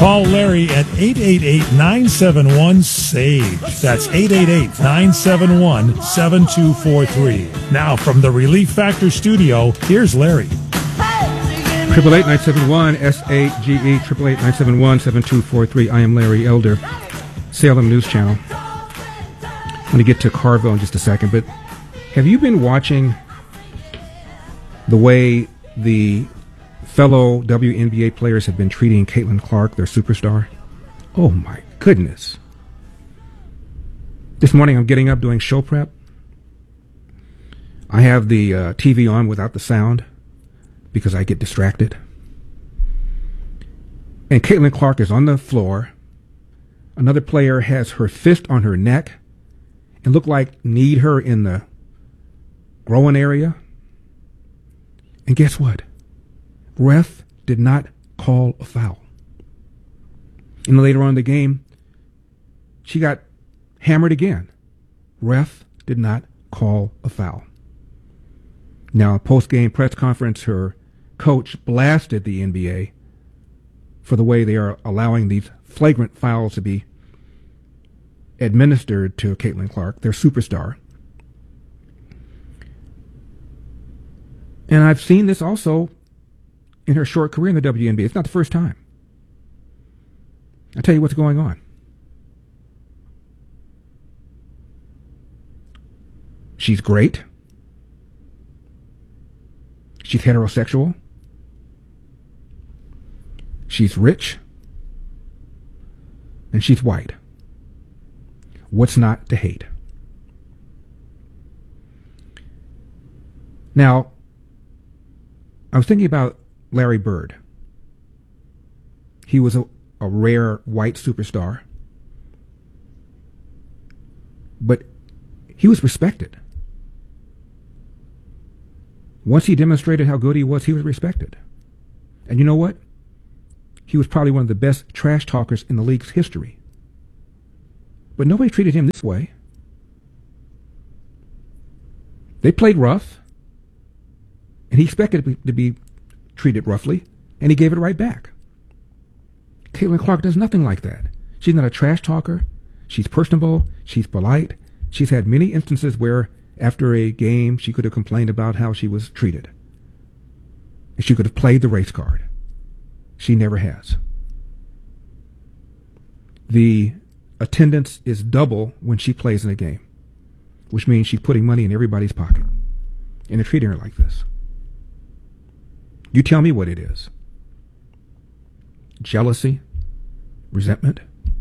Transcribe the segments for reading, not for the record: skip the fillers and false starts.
Call Larry at 888-971-SAGE. That's 888-971-7243. Now, from the Relief Factor studio, here's Larry. 888-971-SAGE, 888-971-7243. I am Larry Elder, Salem News Channel. I'm going to get to Carville in just a second, but have you been watching the way the fellow WNBA players have been treating Caitlin Clark, their superstar? Oh my goodness. This morning I'm getting up doing show prep. I have the TV on without the sound because I get distracted. And Caitlin Clark is on the floor. Another player has her fist on her neck and looked like kneed her in the groin area. And guess what? Ref did not call a foul. And later on in the game, she got hammered again. Ref did not call a foul. Now, post-game press conference, her coach blasted the NBA for the way they are allowing these flagrant fouls to be administered to Caitlin Clark, their superstar. And I've seen this also in her short career in the WNBA. It's not the first time. I'll tell you what's going on. She's great. She's heterosexual. She's rich. And she's white. What's not to hate? Now, I was thinking about Larry Bird. He was a rare white superstar, but he was respected. Once he demonstrated how good he was respected. And you know what? He was probably one of the best trash talkers in the league's history. But nobody treated him this way. They played rough, and he expected to be treated roughly, and he gave it right back. Caitlin Clark does nothing like that. She's not a trash talker. She's personable. She's polite. She's had many instances where, after a game, she could have complained about how she was treated. And she could have played the race card. She never has. The attendance is double when she plays in a game, which means she's putting money in everybody's pocket. And they're treating her like this. You tell me what it is. Jealousy? Resentment?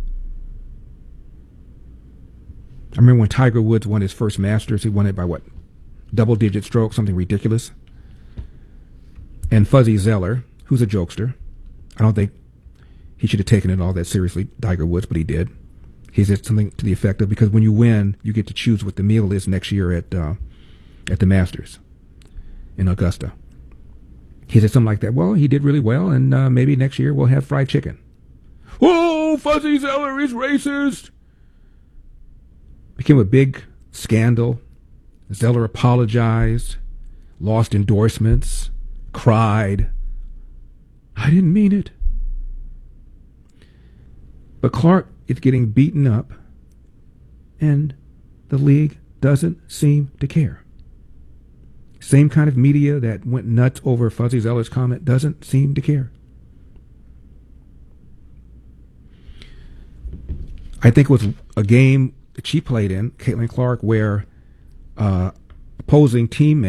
I remember when Tiger Woods won his first Masters, he won it by what? Double-digit strokes, something ridiculous. And Fuzzy Zoeller, who's a jokester, I don't think he should have taken it all that seriously, Tiger Woods, but he did. He said something to the effect of, because when you win, you get to choose what the meal is next year at the Masters in Augusta. He said something like that. Well, he did really well, and maybe next year we'll have fried chicken. Oh, Fuzzy Zoeller is racist. Became a big scandal. Zoeller apologized, lost endorsements, cried. I didn't mean it. But Clark is getting beaten up, and the league doesn't seem to care. Same kind of media that went nuts over Fuzzy Zoeller's comment doesn't seem to care. I think it was a game that she played in, Caitlin Clark, where opposing team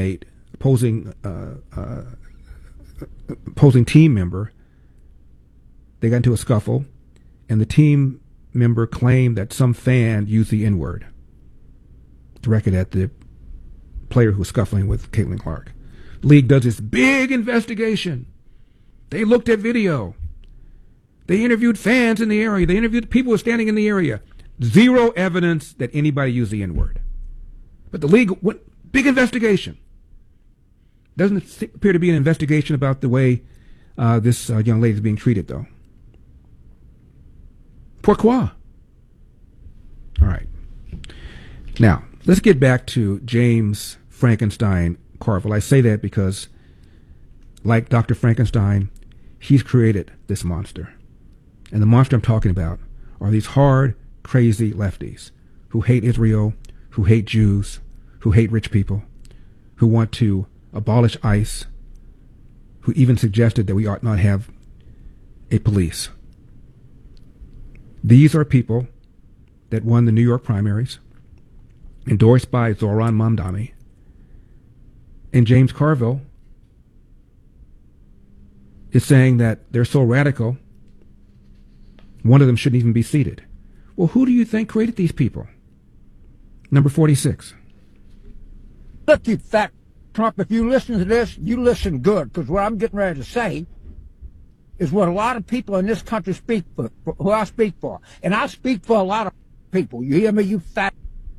member, they got into a scuffle, and the team member claimed that some fan used the N-word, directed at the player who was scuffling with Caitlin Clark. League does this big investigation. They looked at video. They interviewed fans in the area. They interviewed people who were standing in the area. Zero evidence that anybody used the N-word. But the league went, big investigation. Doesn't appear to be an investigation about the way this young lady is being treated, though. Pourquoi? All right. Now, let's get back to James Frankenstein Carville. I say that because, like Dr. Frankenstein, he's created this monster. And the monster I'm talking about are these hard, crazy lefties who hate Israel, who hate Jews, who hate rich people, who want to abolish ICE, who even suggested that we ought not have a police. These are people that won the New York primaries, endorsed by Zohran Mamdani, and James Carville is saying that they're so radical, one of them shouldn't even be seated. Well, who do you think created these people? Number 46. Look, you fat Trump, if you listen to this, you listen good, because what I'm getting ready to say is what a lot of people in this country speak for, who I speak for. And I speak for a lot of people. You hear me, you fat?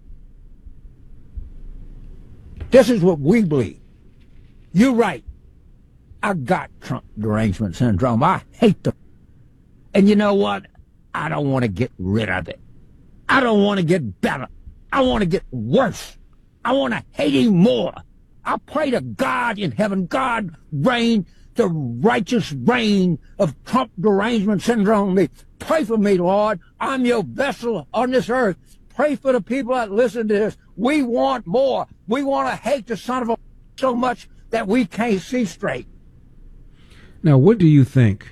This is what we believe. You're right. I got Trump derangement syndrome. I hate them. And you know what? I don't want to get rid of it. I don't want to get better. I want to get worse. I want to hate him more. I pray to God in heaven, God reign the righteous reign of Trump derangement syndrome. Pray for me, Lord. I'm your vessel on this earth. Pray for the people that listen to this. We want more. We want to hate the son of a so much that we can't see straight. Now, what do you think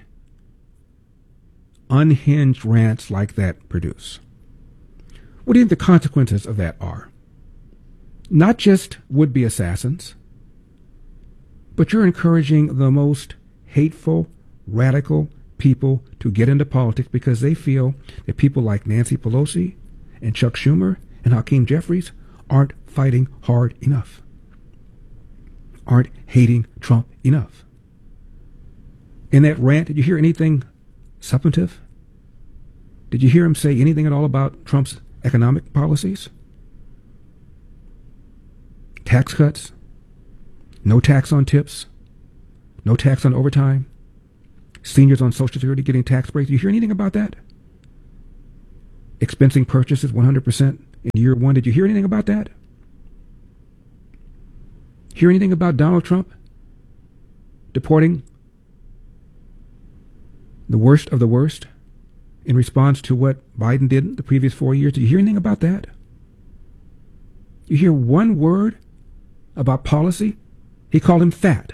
unhinged rants like that produce? What do you think the consequences of that are? Not just would-be assassins, but you're encouraging the most hateful, radical people to get into politics because they feel that people like Nancy Pelosi and Chuck Schumer and Hakeem Jeffries aren't fighting hard enough, aren't hating Trump enough. In that rant, did you hear anything substantive? Did you hear him say anything at all about Trump's economic policies? Tax cuts? No tax on tips? No tax on overtime? Seniors on Social Security getting tax breaks? Did you hear anything about that? Expensing purchases 100% in year one? Did you hear anything about that? Hear anything about Donald Trump deporting the worst of the worst in response to what Biden did the previous 4 years? Did you hear anything about that? You hear one word about policy? He called him fat.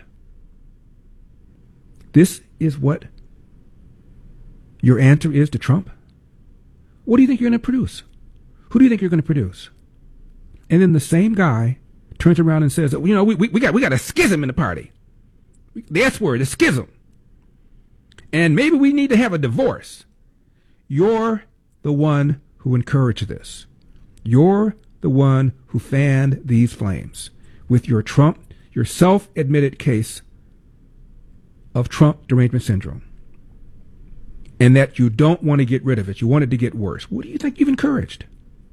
This is what your answer is to Trump? What do you think you're going to produce? Who do you think you're going to produce? And then the same guy turns around and says, you know, we got a schism in the party. The S word, a schism. And maybe we need to have a divorce. You're the one who encouraged this. You're the one who fanned these flames with your Trump, your self-admitted case of Trump derangement syndrome. And that you don't want to get rid of it. You want it to get worse. What do you think you've encouraged?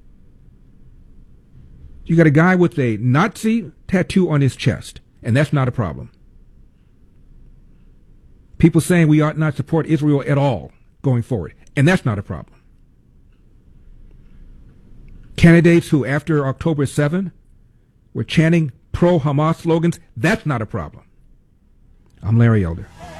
You got a guy with a Nazi tattoo on his chest, and that's not a problem. People saying we ought not support Israel at all going forward, and that's not a problem. Candidates who, after October 7, were chanting pro-Hamas slogans, that's not a problem. I'm Larry Elder.